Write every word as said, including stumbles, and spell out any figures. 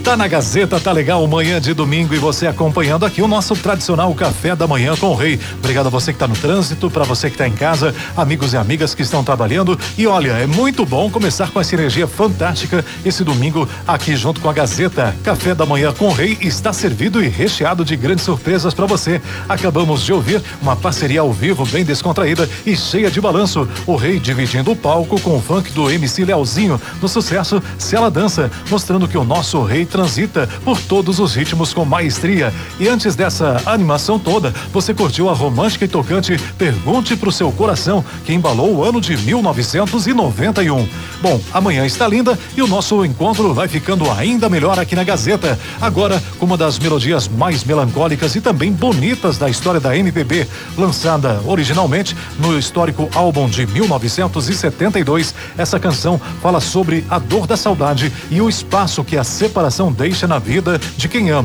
Tá na Gazeta, tá legal, manhã de domingo e você acompanhando aqui o nosso tradicional café da manhã com o Rei. Obrigado a você que tá no trânsito, para você que tá em casa, amigos e amigas que estão trabalhando. E olha, é muito bom começar com essa energia fantástica esse domingo aqui junto com a Gazeta. Café da manhã com o Rei está servido e recheado de grandes surpresas para você. Acabamos de ouvir uma parceria ao vivo bem descontraída e cheia de balanço. O Rei dividindo o palco com o funk do M C Leozinho no sucesso Se Ela Dança, mostrando que o nosso Rei transita por todos os ritmos com maestria. E antes dessa animação toda, você curtiu a romântica e tocante Pergunte pro Seu Coração, que embalou o ano de mil novecentos e noventa e um. Bom, amanhã está linda e o nosso encontro vai ficando ainda melhor aqui na Gazeta. Agora, com uma das melodias mais melancólicas e também bonitas da história da M P B, lançada originalmente no histórico álbum de mil novecentos e setenta e dois, essa canção fala sobre a dor da saudade e o espaço que a separação deixa na vida de quem ama.